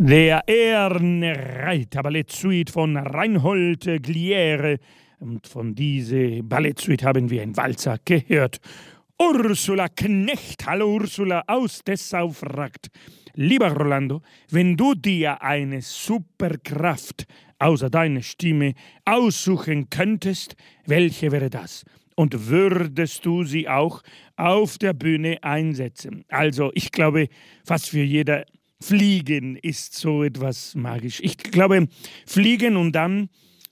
Der Ehrenreiter Ballettsuite von Reinhold Gliere. Und von dieser Ballettsuite haben wir einen Walzer gehört. Ursula Knecht, hallo Ursula aus Dessau fragt: Lieber Rolando, wenn du dir eine Superkraft außer deiner Stimme aussuchen könntest, welche wäre das? Und würdest du sie auch auf der Bühne einsetzen? Also, ich glaube, fast für jeder Fliegen ist so etwas magisch. Ich glaube, fliegen und dann,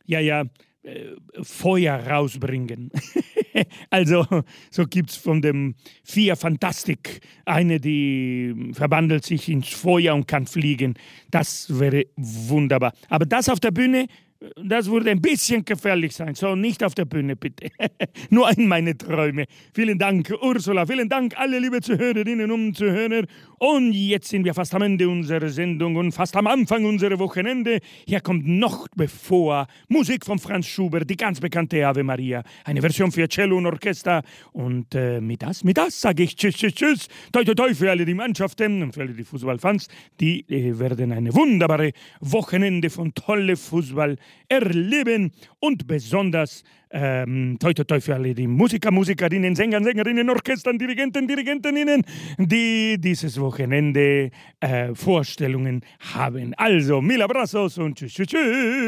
Feuer rausbringen. Also, so gibt es von dem Vier Fantastik eine, die verwandelt sich ins Feuer und kann fliegen. Das wäre wunderbar. Aber das auf der Bühne, das würde ein bisschen gefährlich sein. So, nicht auf der Bühne, bitte. Nur in meine Träume. Vielen Dank, Ursula. Vielen Dank, alle liebe Zuhörerinnen und Zuhörer. Und jetzt sind wir fast am Ende unserer Sendung und fast am Anfang unserer Wochenende. Hier kommt noch bevor Musik von Franz Schubert, die ganz bekannte Ave Maria. Eine Version für Cello und Orchester. Und mit das sage ich tschüss, tschüss, tschüss. Toi, toi, toi für alle die Mannschaften und für alle die Fußballfans. Die werden eine wunderbare Wochenende von tolle Fußball erleben und besonders toi, toi, toi für alle die Musiker, Musikerinnen, Sänger, Sängerinnen, Orchestern, Dirigenten, Dirigentinnen, die dieses Wochenende Vorstellungen haben. Also, mil abrazos und tschüss, tschüss, tschüss.